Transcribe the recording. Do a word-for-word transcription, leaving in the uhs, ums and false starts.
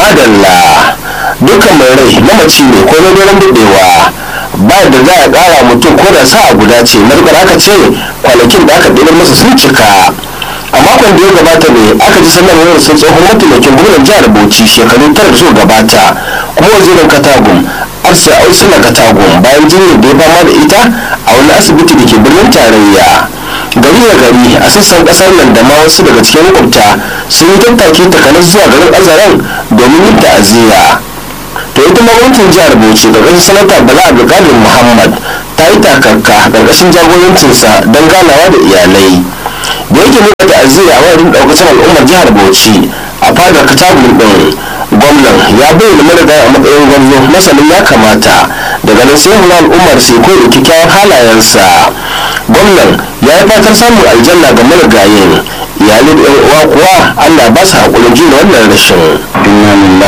madalla dukkan mai rai mamaci ne ko na doron daɗewa ba da za a ƙara mutum ko da sa'a guda ce margar aka ce kwanakin da aka ɗibar masa sun cika a makon da ya gabata ne aka ji sanarwar sun tsohon mataimakin gwamnan jihar bauchi shekaru tara da suka gabata kuma wazirin katagum arsa ausila katagum bayan jinyar da ya fama da ita a wani asibiti da ke birnin tarayya gari da gari a sassan kasar nan da ma wasu daga cikin makwabta sun yi tattaki takanas zuwa garin azaren domin yin ta'aziyya to ita ma gwamnatin jihar bauchi ƙarƙashin sanata bala abdulkadir muhammad ta yi takarka ƙarƙashin jagorancinsa don ganawa da iyalai da yake nuna ta'aziyya a wurin ɗaukacin al'ummar jihar bauchi a fadar katagun ɗin gwamnan ya bayyana marigayi a matsayin gwamnan masanin ya kamata daga nan sai hula al'ummar sai ko da kyakkyawan halayensa gwamnan ya yi fatar samun aljanna ga marigayin iyalai da yan uwa kuwa allah ba su haƙurin jure wannan rashin